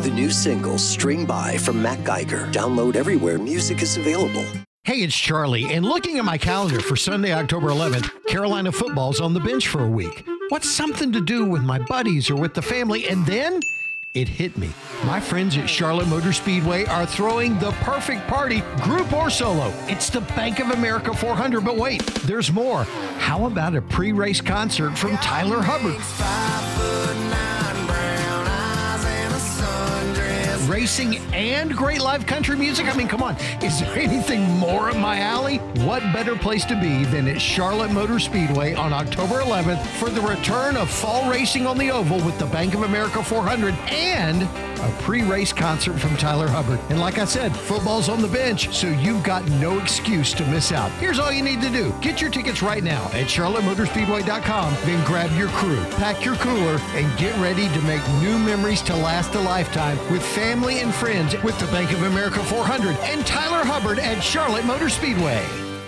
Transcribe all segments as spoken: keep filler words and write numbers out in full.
The new single, String By from Matt Geiger. Download everywhere music is available. Hey, it's Charlie, and looking at my calendar for Sunday, October eleventh, Carolina football's on the bench for a week. What's something to do with my buddies or with the family? And then it hit me. My friends at Charlotte Motor Speedway are throwing the perfect party, group or solo. It's the Bank of America four hundred, but wait, there's more. How about a pre-race concert from Tyler Hubbard? Racing and great live country music? I mean, come on. Is there anything more up my alley? What better place to be than at Charlotte Motor Speedway on October eleventh for the return of fall racing on the oval with the Bank of America four hundred and a pre-race concert from Tyler Hubbard. And like I said, football's on the bench, so you've got no excuse to miss out. Here's all you need to do. Get your tickets right now at charlotte motor speedway dot com. Then grab your crew, pack your cooler, and get ready to make new memories to last a lifetime with family and friends with the Bank of America four hundred and Tyler Hubbard at Charlotte Motor Speedway.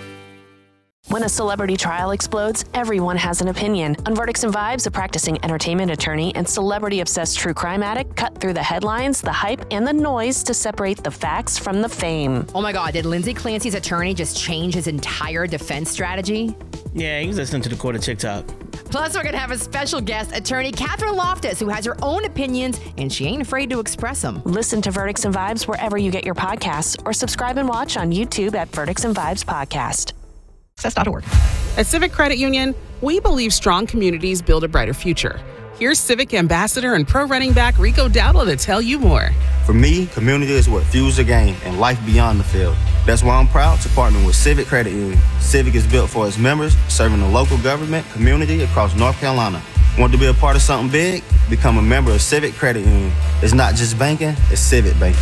When a celebrity trial explodes, everyone has an opinion. On Verdicts and Vibes, a practicing entertainment attorney and celebrity-obsessed true crime addict cut through the headlines, the hype, and the noise to separate the facts from the fame. Oh my God, did Lindsay Clancy's attorney just change his entire defense strategy? Yeah, he was listening to the court of TikTok. Plus, we're going to have a special guest, attorney Catherine Loftus, who has her own opinions, and she ain't afraid to express them. Listen to Verdicts and Vibes wherever you get your podcasts, or subscribe and watch on YouTube at Verdicts and Vibes Podcast. At Civic Credit Union, we believe strong communities build a brighter future. Here's Civic Ambassador and pro running back Rico Dowdle to tell you more. For me, community is what fuels the game and life beyond the field. That's why I'm proud to partner with Civic Credit Union. Civic is built for its members, serving the local government community across North Carolina. Want to be a part of something big? Become a member of Civic Credit Union. It's not just banking, it's civic banking.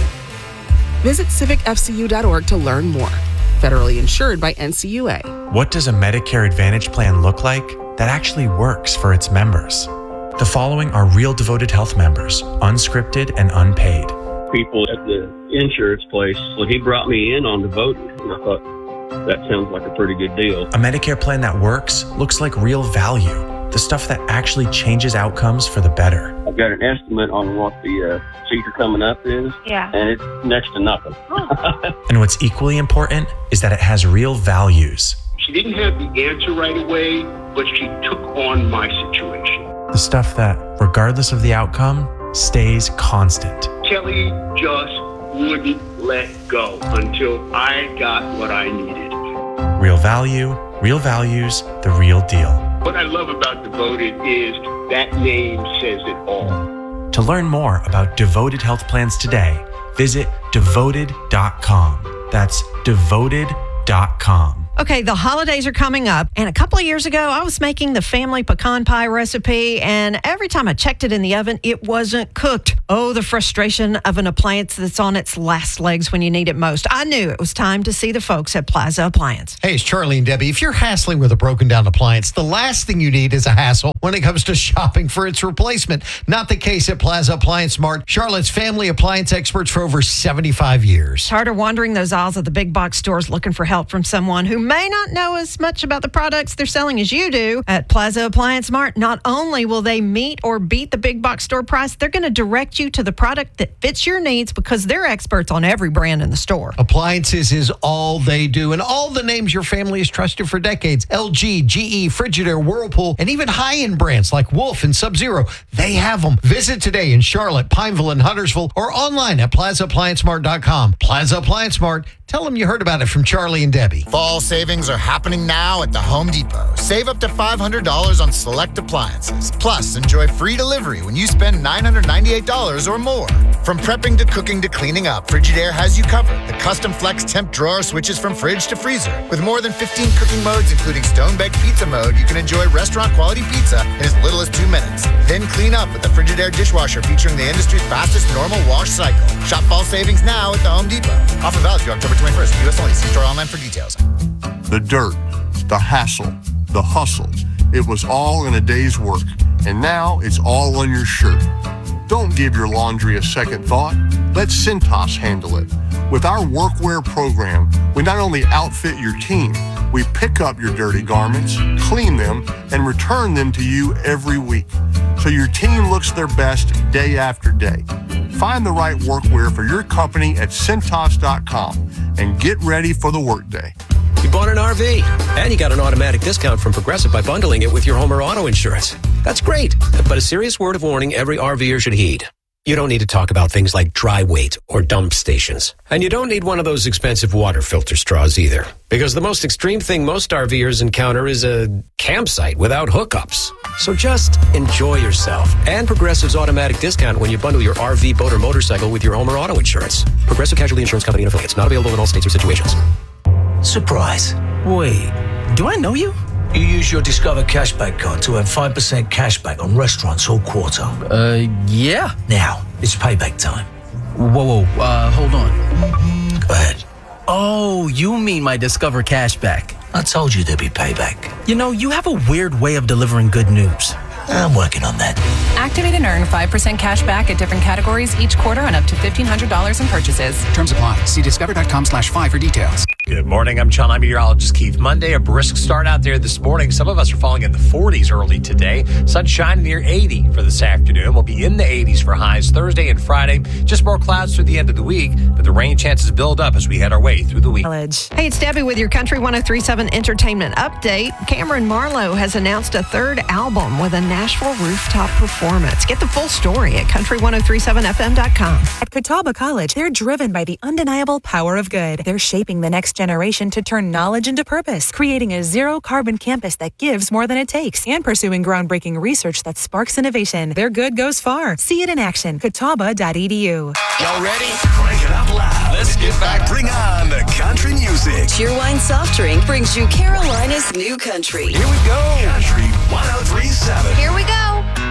Visit civic f c u dot org to learn more. Federally insured by N C U A. What does a Medicare Advantage plan look like that actually works for its members? The following are real Devoted Health members, unscripted and unpaid. People at the insurance place, well, he brought me in on Devoted, and I thought, that sounds like a pretty good deal. A Medicare plan that works looks like real value, the stuff that actually changes outcomes for the better. I've got an estimate on what the uh, feature coming up is, yeah. and it's next to nothing. And what's equally important is that it has real values. She didn't have the answer right away, but she took on my situation. The stuff that, regardless of the outcome, stays constant. Kelly just wouldn't let go until I got what I needed. Real value, real values, the real deal. What I love about Devoted is that name says it all. To learn more about Devoted Health Plans today, visit devoted dot com. That's devoted dot com. Okay, the holidays are coming up, and a couple of years ago, I was making the family pecan pie recipe, and every time I checked it in the oven, it wasn't cooked. Oh, the frustration of an appliance that's on its last legs when you need it most. I knew it was time to see the folks at Plaza Appliance. Hey, it's Charlie and Debbie. If you're hassling with a broken down appliance, the last thing you need is a hassle when it comes to shopping for its replacement. Not the case at Plaza Appliance Mart, Charlotte's family appliance experts for over seventy-five years. It's harder wandering those aisles of the big box stores looking for help from someone who may not know as much about the products they're selling as you do. At Plaza Appliance Mart, not only will they meet or beat the big box store price, they're going to direct you to the product that fits your needs because they're experts on every brand in the store. Appliances is all they do, and all the names your family has trusted for decades. L G, G E, Frigidaire, Whirlpool, and even high-end brands like Wolf and Sub-Zero. They have them. Visit today in Charlotte, Pineville, and Huntersville, or online at plaza appliance mart dot com. Plaza Appliance Mart. Tell them you heard about it from Charlie and Debbie. Fall savings are happening now at the Home Depot. Save up to five hundred dollars on select appliances. Plus, enjoy free delivery when you spend nine hundred ninety-eight dollars or more. From prepping to cooking to cleaning up, Frigidaire has you covered. The custom flex temp drawer switches from fridge to freezer. With more than fifteen cooking modes, including stone-baked pizza mode, you can enjoy restaurant-quality pizza in as little as two minutes. Then clean up with the Frigidaire dishwasher featuring the industry's fastest normal wash cycle. Shop fall savings now at the Home Depot. Offer valid through October twenty-first. U S only. See store online for details. The dirt, the hassle, the hustle. It was all in a day's work, and now it's all on your shirt. Don't give your laundry a second thought. Let Cintas handle it. With our workwear program, we not only outfit your team, we pick up your dirty garments, clean them, and return them to you every week, so your team looks their best day after day. Find the right workwear for your company at Cintas dot com and get ready for the workday. You bought an R V, and you got an automatic discount from Progressive by bundling it with your home or auto insurance. That's great, but a serious word of warning every RVer should heed. You don't need to talk about things like dry weight or dump stations. And you don't need one of those expensive water filter straws either. Because the most extreme thing most RVers encounter is a campsite without hookups. So just enjoy yourself and Progressive's automatic discount when you bundle your R V, boat, or motorcycle with your home or auto insurance. Progressive Casualty Insurance Company and affiliates. Not available in all states or situations. Surprise. Wait, do I know you? You use your Discover Cashback card to earn five percent cashback on restaurants all quarter. Uh, yeah. Now, it's payback time. Whoa, whoa, uh, hold on. Go ahead. Oh, you mean my Discover Cashback. I told you there'd be payback. You know, you have a weird way of delivering good news. I'm working on that. Activate and earn five percent cash back at different categories each quarter on up to fifteen hundred dollars in purchases. Terms apply. See discover.com slash five for details. Good morning. I'm Channel nine meteorologist Keith. Monday, a brisk start out there this morning. Some of us are falling in the forties early today. Sunshine near eighty for this afternoon. We'll be in the eighties for highs Thursday and Friday. Just more clouds through the end of the week, but the rain chances build up as we head our way through the week. Hey, it's Debbie with your Country one oh three point seven Entertainment Update. Cameron Marlowe has announced a third album with a Nashville rooftop performance. Get the full story at country ten thirty-seven f m dot com. At Catawba College, they're driven by the undeniable power of good. They're shaping the next generation to turn knowledge into purpose, creating a zero-carbon campus that gives more than it takes, and pursuing groundbreaking research that sparks innovation. Their good goes far. See it in action. catawba dot e d u. Y'all ready? Crank it up loud. Let's get back. Bring on the country music. Cheerwine Soft Drink brings you Carolina's new country. Here we go. Country one oh three point seven. Here we go.